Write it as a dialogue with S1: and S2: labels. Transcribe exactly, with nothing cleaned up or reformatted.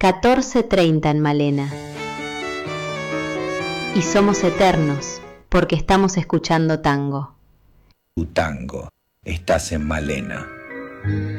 S1: catorce treinta en Malena. Y somos eternos porque estamos escuchando tango.
S2: Tu tango, estás en Malena.